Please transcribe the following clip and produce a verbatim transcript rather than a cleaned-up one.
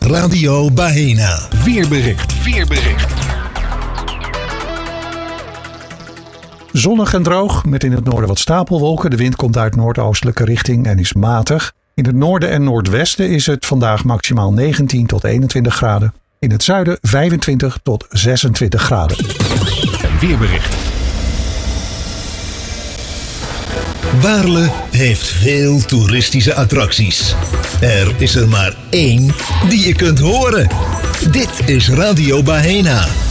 Radio Bahena. Weerbericht. Weerbericht. Zonnig en droog, met in het noorden wat stapelwolken. De wind komt uit noordoostelijke richting en is matig. In het noorden en noordwesten is het vandaag maximaal negentien tot eenentwintig graden. In het zuiden vijfentwintig tot zesentwintig graden. Een weerbericht. Baarle heeft veel toeristische attracties. Er is er maar één die je kunt horen. Dit is Radio Bahena.